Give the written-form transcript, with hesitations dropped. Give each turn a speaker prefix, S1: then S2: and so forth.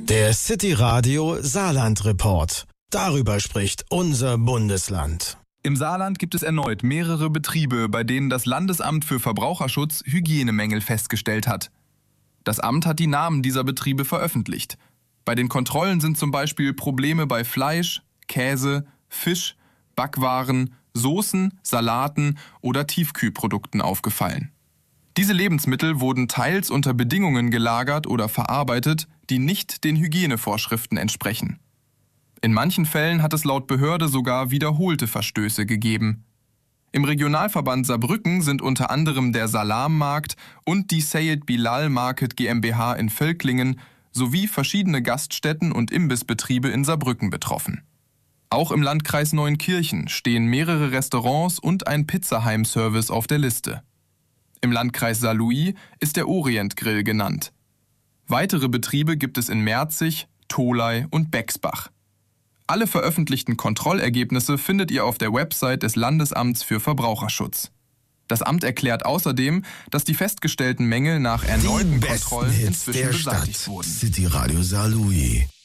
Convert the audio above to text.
S1: Der City Radio Saarland Report. Darüber spricht unser Bundesland.
S2: Im Saarland gibt es erneut mehrere Betriebe, bei denen das Landesamt für Verbraucherschutz Hygienemängel festgestellt hat. Das Amt hat die Namen dieser Betriebe veröffentlicht. Bei den Kontrollen sind zum Beispiel Probleme bei Fleisch, Käse, Fisch, Backwaren, Soßen, Salaten oder Tiefkühlprodukten aufgefallen. Diese Lebensmittel wurden teils unter Bedingungen gelagert oder verarbeitet, die nicht den Hygienevorschriften entsprechen. In manchen Fällen hat es laut Behörde sogar wiederholte Verstöße gegeben. Im Regionalverband Saarbrücken sind unter anderem der Salammarkt und die Seyyed Bilal Market GmbH in Völklingen sowie verschiedene Gaststätten und Imbissbetriebe in Saarbrücken betroffen. Auch im Landkreis Neunkirchen stehen mehrere Restaurants und ein Pizzaheim-Service auf der Liste. Im Landkreis Saarlouis ist der Orient Grill genannt. Weitere Betriebe gibt es in Merzig, Tholey und Bexbach. Alle veröffentlichten Kontrollergebnisse findet ihr auf der Website des Landesamts für Verbraucherschutz. Das Amt erklärt außerdem, dass die festgestellten Mängel nach erneuten Kontrollen inzwischen beseitigt wurden.
S1: City Radio Saarlouis.